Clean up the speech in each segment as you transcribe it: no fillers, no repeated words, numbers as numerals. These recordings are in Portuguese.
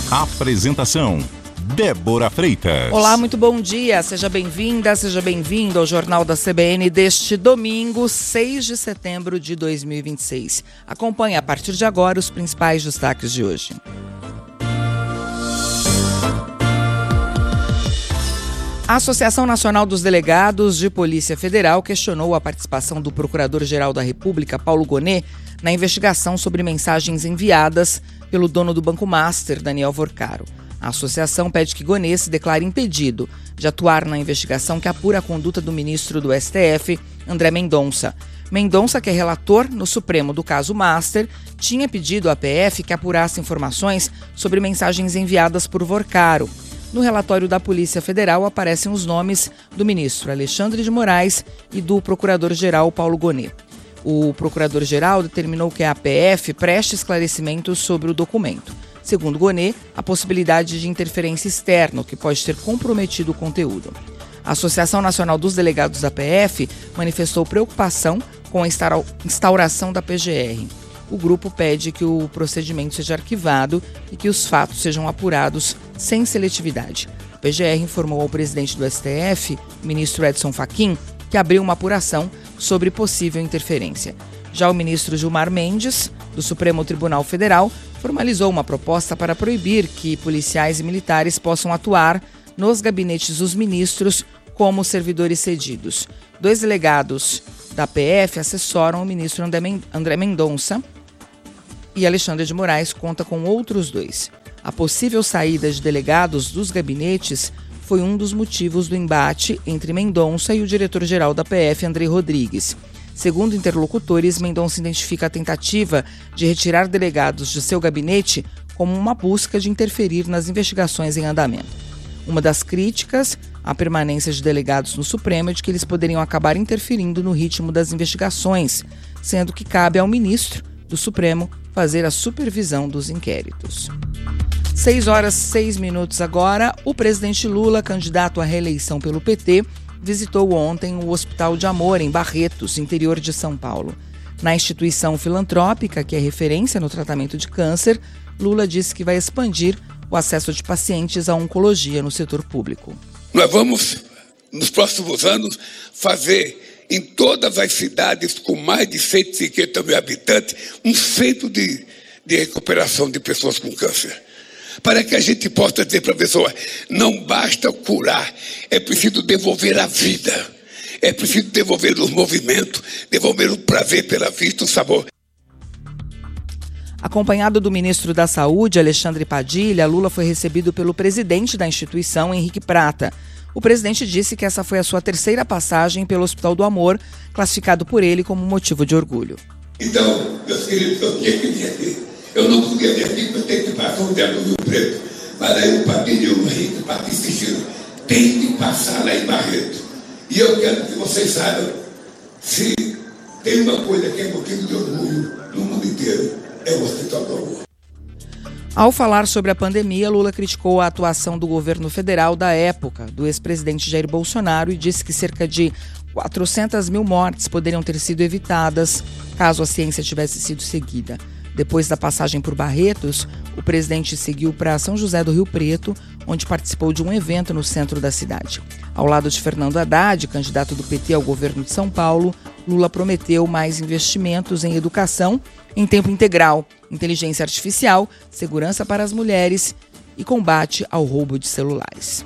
Apresentação: Débora Freitas. Olá, muito bom dia. Seja bem-vinda, seja bem-vindo ao Jornal da CBN deste domingo, 6 de setembro de 2026. Acompanhe a partir de agora os principais destaques de hoje. A Associação Nacional dos Delegados de Polícia Federal questionou a participação do Procurador-Geral da República, Paulo Gonet, na investigação sobre mensagens enviadas pelo dono do Banco Master, Daniel Vorcaro. A associação pede que Gonet se declare impedido de atuar na investigação que apura a conduta do ministro do STF, André Mendonça. Mendonça, que é relator no Supremo do caso Master, tinha pedido à PF que apurasse informações sobre mensagens enviadas por Vorcaro. No relatório da Polícia Federal aparecem os nomes do ministro Alexandre de Moraes e do procurador-geral Paulo Gonet. O procurador-geral determinou que a PF preste esclarecimentos sobre o documento. Segundo Gonet, a possibilidade de interferência externa, que pode ter comprometido o conteúdo. A Associação Nacional dos Delegados da PF manifestou preocupação com a instauração da PGR. O grupo pede que o procedimento seja arquivado e que os fatos sejam apurados sem seletividade. A PGR informou ao presidente do STF, ministro Edson Fachin, que abriu uma apuração sobre possível interferência. Já o ministro Gilmar Mendes, do Supremo Tribunal Federal, formalizou uma proposta para proibir que policiais e militares possam atuar nos gabinetes dos ministros como servidores cedidos. 2 delegados da PF assessoram o ministro André Mendonça e Alexandre de Moraes conta com outros 2. A possível saída de delegados dos gabinetes foi um dos motivos do embate entre Mendonça e o diretor-geral da PF, André Rodrigues. Segundo interlocutores, Mendonça identifica a tentativa de retirar delegados de seu gabinete como uma busca de interferir nas investigações em andamento. Uma das críticas à permanência de delegados no Supremo é de que eles poderiam acabar interferindo no ritmo das investigações, sendo que cabe ao ministro do Supremo fazer a supervisão dos inquéritos. 6h06 agora. O presidente Lula, candidato à reeleição pelo PT, visitou ontem o Hospital de Amor, em Barretos, interior de São Paulo. Na instituição filantrópica, que é referência no tratamento de câncer, Lula disse que vai expandir o acesso de pacientes à oncologia no setor público. Nós vamos, nos próximos anos, fazer em todas as cidades com mais de 150 mil habitantes um centro de recuperação de pessoas com câncer. Para que a gente possa dizer para a pessoa, não basta curar, é preciso devolver a vida, é preciso devolver os movimentos, devolver o prazer pela vista, o sabor. Acompanhado do ministro da Saúde, Alexandre Padilha, Lula foi recebido pelo presidente da instituição, Henrique Prata. O presidente disse que essa foi a sua 3ª passagem pelo Hospital do Amor, classificado por ele como motivo de orgulho. Então, meus queridos, eu tinha que vir aqui. Eu não podia vir aqui porque eu tenho que passar um dia no Rio Preto. Mas aí o Padilha e o Henrique Prata insistiram. Tem que passar lá em Barreto. E eu quero que vocês saibam, se tem uma coisa que é motivo de orgulho no mundo inteiro, é o Hospital do Amor. Ao falar sobre a pandemia, Lula criticou a atuação do governo federal da época, do ex-presidente Jair Bolsonaro, e disse que cerca de 400 mil mortes poderiam ter sido evitadas caso a ciência tivesse sido seguida. Depois da passagem por Barretos, o presidente seguiu para São José do Rio Preto, onde participou de um evento no centro da cidade. Ao lado de Fernando Haddad, candidato do PT ao governo de São Paulo, Lula prometeu mais investimentos em educação em tempo integral, inteligência artificial, segurança para as mulheres e combate ao roubo de celulares.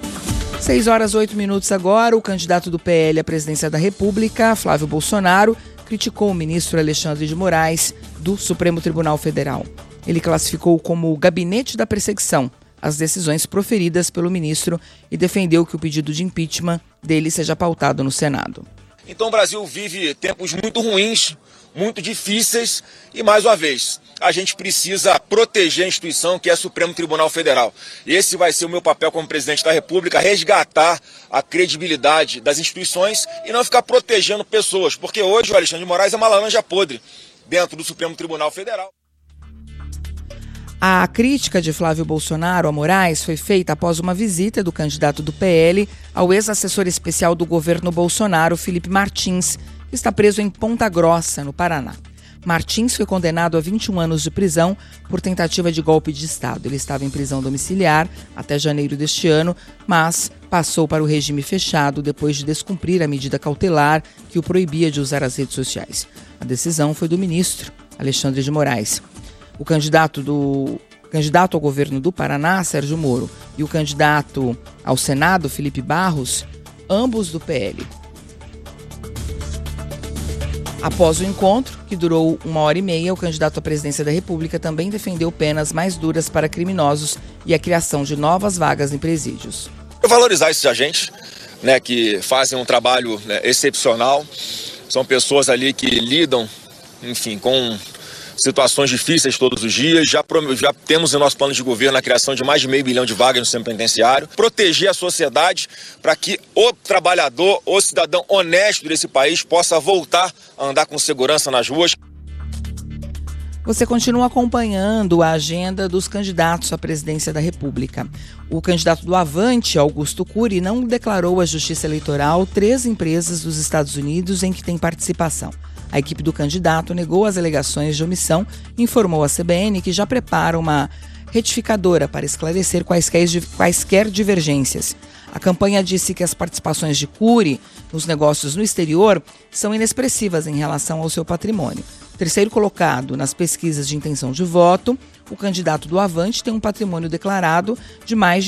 6h08 agora. O candidato do PL à presidência da República, Flávio Bolsonaro, criticou o ministro Alexandre de Moraes, do Supremo Tribunal Federal. Ele classificou como o gabinete da perseguição as decisões proferidas pelo ministro e defendeu que o pedido de impeachment dele seja pautado no Senado. Então o Brasil vive tempos muito ruins, muito difíceis e, mais uma vez, a gente precisa proteger a instituição que é o Supremo Tribunal Federal. E esse vai ser o meu papel como presidente da República, resgatar a credibilidade das instituições e não ficar protegendo pessoas, porque hoje o Alexandre de Moraes é uma laranja podre dentro do Supremo Tribunal Federal. A crítica de Flávio Bolsonaro a Moraes foi feita após uma visita do candidato do PL ao ex-assessor especial do governo Bolsonaro, Felipe Martins, que está preso em Ponta Grossa, no Paraná. Martins foi condenado a 21 anos de prisão por tentativa de golpe de Estado. Ele estava em prisão domiciliar até janeiro deste ano, mas passou para o regime fechado depois de descumprir a medida cautelar que o proibia de usar as redes sociais. A decisão foi do ministro Alexandre de Moraes. O candidato ao governo do Paraná, Sérgio Moro, e o candidato ao Senado, Felipe Barros, ambos do PL. Após o encontro, que durou 1h30, o candidato à presidência da República também defendeu penas mais duras para criminosos e a criação de novas vagas em presídios. Valorizar esses agentes, que fazem um trabalho excepcional. São pessoas ali que lidam, com situações difíceis todos os dias. Já temos em nosso plano de governo a criação de mais de 500 mil de vagas no sistema penitenciário. Proteger a sociedade para que o trabalhador, o cidadão honesto desse país possa voltar a andar com segurança nas ruas. Você continua acompanhando a agenda dos candidatos à presidência da República. O candidato do Avante, Augusto Cury, não declarou à Justiça Eleitoral 3 empresas dos Estados Unidos em que tem participação. A equipe do candidato negou as alegações de omissão e informou à CBN que já prepara uma retificadora para esclarecer quaisquer divergências. A campanha disse que as participações de Cury nos negócios no exterior são inexpressivas em relação ao seu patrimônio. Terceiro colocado nas pesquisas de intenção de voto, o candidato do Avante tem um patrimônio declarado de mais de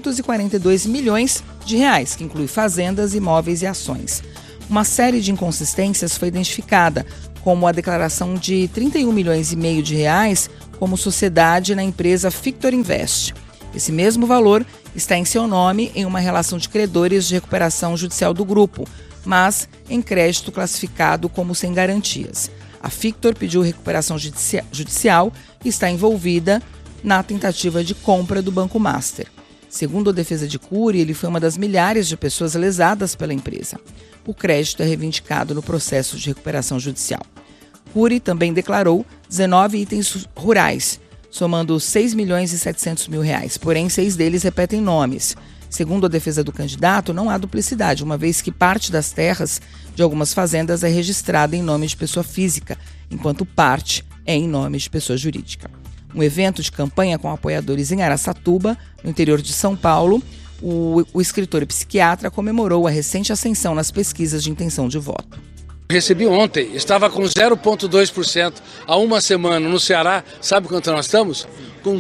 242 milhões de reais, que inclui fazendas, imóveis e ações. Uma série de inconsistências foi identificada, como a declaração de 31 milhões e meio de reais como sociedade na empresa Fictor Invest. Esse mesmo valor está em seu nome em uma relação de credores de recuperação judicial do grupo, mas em crédito classificado como sem garantias. A Fictor pediu recuperação judicial e está envolvida na tentativa de compra do Banco Master. Segundo a defesa de Cury, ele foi uma das milhares de pessoas lesadas pela empresa. O crédito é reivindicado no processo de recuperação judicial. Cury também declarou 19 itens rurais, somando 6 milhões e 700 mil reais, porém 6 deles repetem nomes. Segundo a defesa do candidato, não há duplicidade, uma vez que parte das terras de algumas fazendas é registrada em nome de pessoa física, enquanto parte é em nome de pessoa jurídica. Um evento de campanha com apoiadores em Araçatuba, no interior de São Paulo, o escritor e psiquiatra comemorou a recente ascensão nas pesquisas de intenção de voto. Recebi ontem, estava com 0,2% há uma semana no Ceará. Sabe quanto nós estamos? Com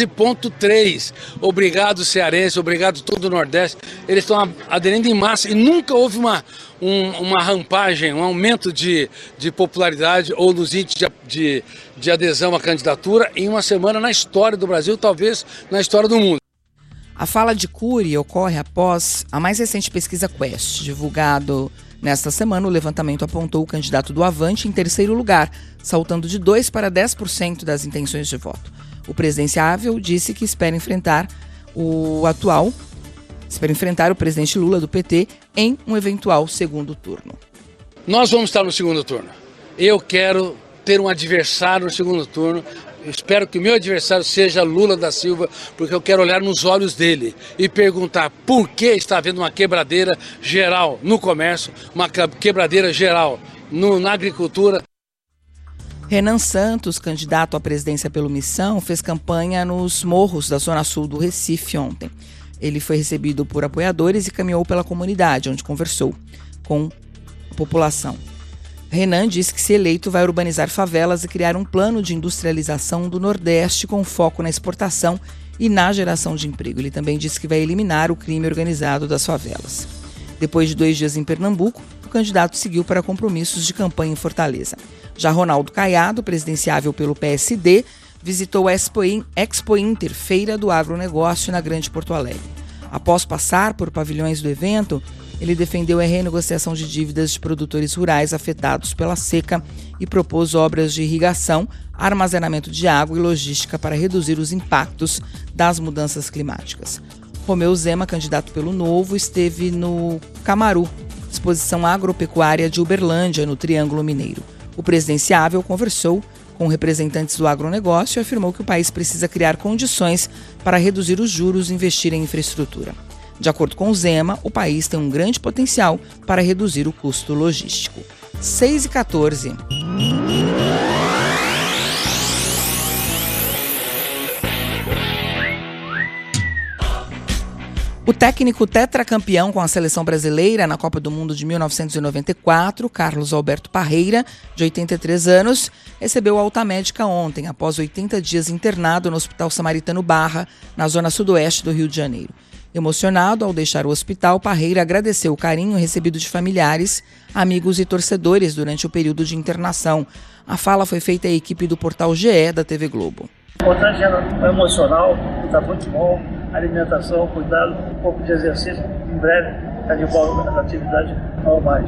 12,3%. Obrigado, cearense, obrigado todo o Nordeste. Eles estão aderindo em massa e nunca houve uma rampagem, um aumento de popularidade ou nos índices de adesão à candidatura em uma semana na história do Brasil, talvez na história do mundo. A fala de Cury ocorre após a mais recente pesquisa Quest, divulgado nesta semana. O levantamento apontou o candidato do Avante em terceiro lugar, saltando de 2% para 10% das intenções de voto. O presidenciável disse que espera enfrentar o presidente Lula do PT em um eventual segundo turno. Nós vamos estar no segundo turno. Eu quero ter um adversário no segundo turno. Eu espero que o meu adversário seja Lula da Silva, porque eu quero olhar nos olhos dele e perguntar por que está havendo uma quebradeira geral no comércio, uma quebradeira geral na agricultura. Renan Santos, candidato à presidência pelo Missão, fez campanha nos morros da Zona Sul do Recife ontem. Ele foi recebido por apoiadores e caminhou pela comunidade, onde conversou com a população. Renan disse que, se eleito, vai urbanizar favelas e criar um plano de industrialização do Nordeste com foco na exportação e na geração de emprego. Ele também disse que vai eliminar o crime organizado das favelas. Depois de 2 dias em Pernambuco, o candidato seguiu para compromissos de campanha em Fortaleza. Já Ronaldo Caiado, presidenciável pelo PSD, visitou a Expo Inter, Feira do Agronegócio, na Grande Porto Alegre. Após passar por pavilhões do evento, ele defendeu a renegociação de dívidas de produtores rurais afetados pela seca e propôs obras de irrigação, armazenamento de água e logística para reduzir os impactos das mudanças climáticas. Romeu Zema, candidato pelo Novo, esteve no Camaru, exposição agropecuária de Uberlândia, no Triângulo Mineiro. O presidenciável conversou com representantes do agronegócio e afirmou que o país precisa criar condições para reduzir os juros e investir em infraestrutura. De acordo com o Zema, o país tem um grande potencial para reduzir o custo logístico. 6h14. O técnico tetracampeão com a seleção brasileira na Copa do Mundo de 1994, Carlos Alberto Parreira, de 83 anos, recebeu alta médica ontem, após 80 dias internado no Hospital Samaritano Barra, na zona sudoeste do Rio de Janeiro. Emocionado ao deixar o hospital, Parreira agradeceu o carinho recebido de familiares, amigos e torcedores durante o período de internação. A fala foi feita à equipe do portal GE da TV Globo. O importante é o emocional, está muito bom, alimentação, cuidado, um pouco de exercício, em breve está de volta às atividades normais.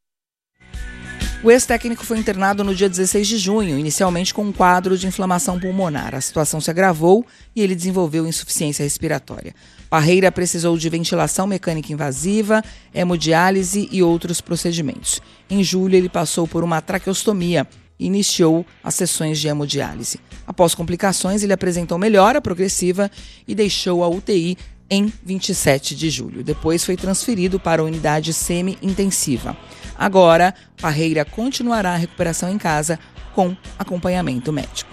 O ex-técnico foi internado no dia 16 de junho, inicialmente com um quadro de inflamação pulmonar. A situação se agravou e ele desenvolveu insuficiência respiratória. Parreira precisou de ventilação mecânica invasiva, hemodiálise e outros procedimentos. Em julho, ele passou por uma traqueostomia e iniciou as sessões de hemodiálise. Após complicações, ele apresentou melhora progressiva e deixou a UTI em 27 de julho. Depois foi transferido para a unidade semi-intensiva. Agora, Parreira continuará a recuperação em casa com acompanhamento médico.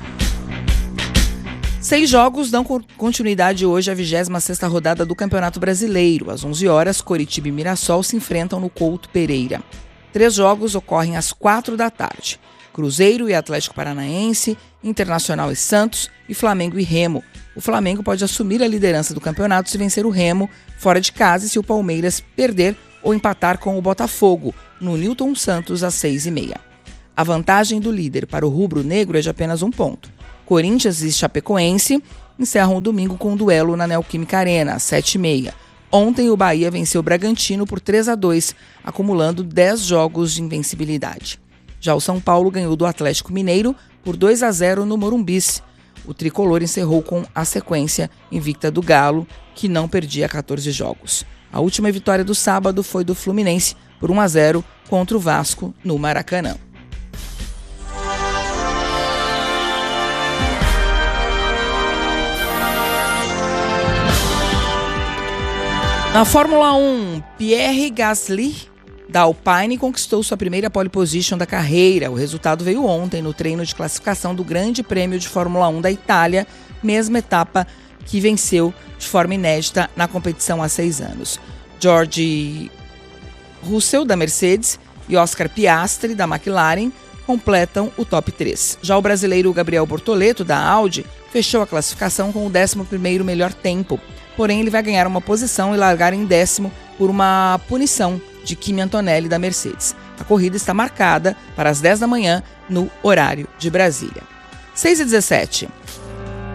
6 jogos dão continuidade hoje à 26ª rodada do Campeonato Brasileiro. Às 11 horas, Coritiba e Mirassol se enfrentam no Couto Pereira. 3 jogos ocorrem às 4 da tarde. Cruzeiro e Atlético Paranaense, Internacional e Santos e Flamengo e Remo. O Flamengo pode assumir a liderança do campeonato se vencer o Remo fora de casa e se o Palmeiras perder ou empatar com o Botafogo, no Newton Santos às 6h30. A vantagem do líder para o rubro-negro é de apenas 1 ponto. Corinthians e Chapecoense encerram o domingo com um duelo na Neoquímica Arena, às 7h30. Ontem o Bahia venceu o Bragantino por 3-2, acumulando 10 jogos de invencibilidade. Já o São Paulo ganhou do Atlético Mineiro por 2-0 no Morumbis. O tricolor encerrou com a sequência invicta do Galo, que não perdia 14 jogos. A última vitória do sábado foi do Fluminense por 1-0 contra o Vasco no Maracanã. Na Fórmula 1, Pierre Gasly, da Alpine, conquistou sua primeira pole position da carreira. O resultado veio ontem no treino de classificação do Grande Prêmio de Fórmula 1 da Itália, mesma etapa que venceu de forma inédita na competição há 6 anos. George Russell, da Mercedes, e Oscar Piastri, da McLaren, completam o top 3. Já o brasileiro Gabriel Bortoleto, da Audi, fechou a classificação com o 11º melhor tempo. Porém, ele vai ganhar uma posição e largar em 10º por uma punição de Kimi Antonelli, da Mercedes. A corrida está marcada para as 10 da manhã no horário de Brasília. 6h17.